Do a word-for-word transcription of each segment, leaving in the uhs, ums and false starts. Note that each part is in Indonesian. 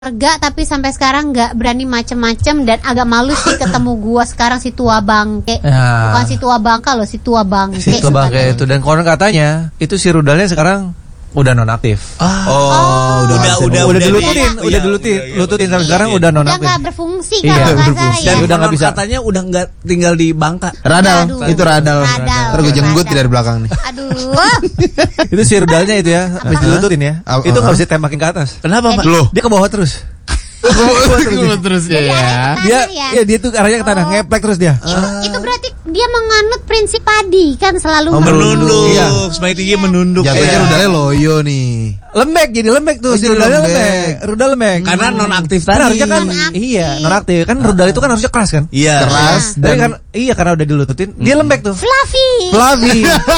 Keluarga tapi sampai sekarang nggak berani macem-macem dan agak malu sih ketemu gua sekarang si tua bangke. Ya. Bukan si tua bangka loh, si tua bangke. Si tua bangke itu, dan konon katanya itu si rudalnya sekarang udah nonaktif. Ah. Oh, oh, udah udah udah udah dilututin, udah dilututin, lututin sampai sekarang udah nonaktif. Udah nggak berfungsi iya, kalau nggak salah ya. Dan udah nggak bisa. Katanya udah nggak tinggal di Bangka. Radal, Aduh. itu radal. Radal. Terus gue jenggut dari belakang nih. Aduh. Itu si rudalnya itu ya, habis dilututin ya. Uh-huh. Itu nggak bisa tembakin ke atas. Kenapa, Pak? Loh, Dia ke bawah terus. gue terus ya. Dia, ya dia tuh arahnya ke tanah, Oh. ngeplek terus dia. Itu, itu berarti dia menganut prinsip padi kan selalu Oh, menunduk. Iya. Semakin tinggi menunduk. Jatuhnya Iya. rudalnya loyo nih. Lembek, jadi lembek tuh, Oh, si jadi rudalnya lembek. lembek, rudal lembek. Karena nonaktif Kan tadi. harusnya kan, Nonaktif. iya, nonaktif kan rudal itu kan harusnya keras kan. Iya. Keras Tapi dan kan, iya karena udah dilututin, dia lembek tuh. fluffy. Fluffy.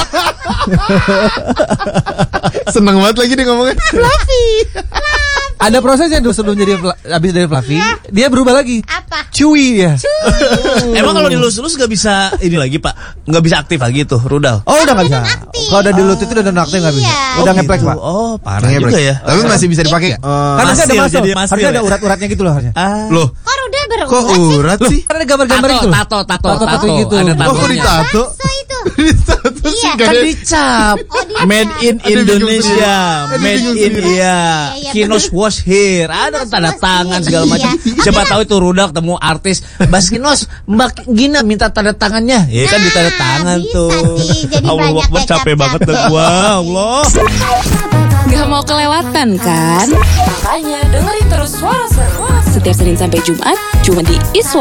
seneng banget lagi dia ngomongnya. Fluffy. Ada prosesnya dulu sebelum jadi fla- habis dari fluffy, dia berubah lagi. Apa? Chewy ya. Emang kalau dilus-lus nggak bisa ini lagi, Pak? Nggak bisa aktif lagi tuh rudal. Oh udah nggak bisa. nonaktif. Kalau udah dilututin udah nonaktif nggak bisa. Iya. Udah Oh, ngeplek gitu. pak. Oh, parah Ngeplek. juga ya. Tapi masih bisa dipakai nggak? Kan harusnya ada Masil, masuk. jadi masil Harusnya ada ya? urat-uratnya gitu loh harusnya. Ah. Loh, Kok rudal berurat kok sih? urat sih? Kan ada gambar-gambar Tato, gitu loh. tato, tato, Tato-tato tato. gitu. Ada Oh, kok tatonya. ditato? So itu. Ditato sih Iya. nggak Kan ada. dicap. Oh, dicap. Made in Ada bingung Indonesia. sendiri. Ada Made bingung in sendiri. iya. Iya, Kinos wash here. Ada kan tanda wash tangan here. segala macam. Iya. Siapa tahu itu rudal ketemu artis. Bas Kinos, Mbak Gina minta tanda tangannya. Ya kan Nah, ditanda tangan bisa tuh. sih. Jadi Allah banyak Akbar, yang capek banget dah cap-cap. gua. Allah. Gak mau kelewatan kan? Makanya dengerin terus Suara Seru setiap Senin sampai Jumat cuma di Iswa.